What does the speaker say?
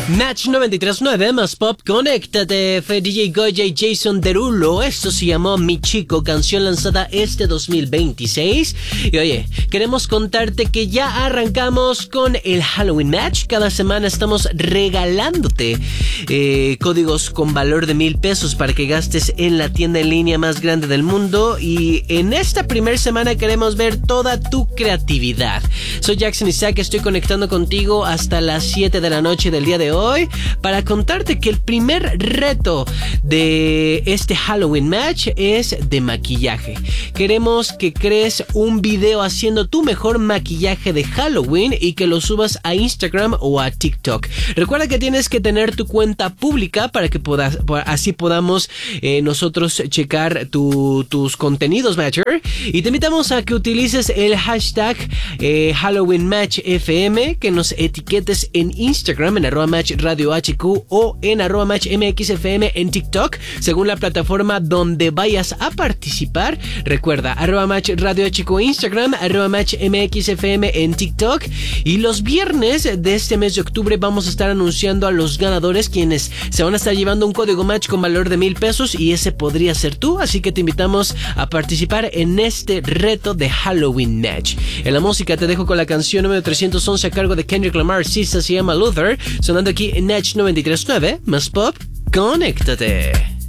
Match 93.9 más pop, conéctate. Fue DJ Goya y Jason Derulo. Esto se llamó Mi Chico, canción lanzada este 2026. Y oye, queremos contarte que ya arrancamos con el Halloween Match. Cada semana estamos regalándote códigos con valor de $1,000 para que gastes en la tienda en línea más grande del mundo. Y en esta primera semana queremos ver toda tu creatividad. Soy Jackson Isaac, estoy conectando contigo hasta las 7 de la noche del día de hoy para contarte que el primer reto de este Halloween Match es de maquillaje. Queremos que crees un video haciendo tu mejor maquillaje de Halloween y que lo subas a Instagram o a TikTok. Recuerda que tienes que tener tu cuenta pública para que así podamos nosotros checar tus contenidos, Matcher. Y te invitamos a que utilices el hashtag Halloween Match FM, que nos etiquetes en Instagram en @matchradiohq o en @matchmxfm en TikTok, según la plataforma donde vayas a participar. Recuerda, @matchradiohq Instagram, @matchmxfm en TikTok. Y los viernes de este mes de octubre vamos a estar anunciando a los ganadores, quienes se van a estar llevando un código match con valor de $1,000 y ese podría ser tú, así que te invitamos a participar en este reto de Halloween Match. En la música te dejo con la canción número 311 a cargo de Kendrick Lamar. Se llama Luther, sonando aquí en Match 93.9 más pop, conéctate.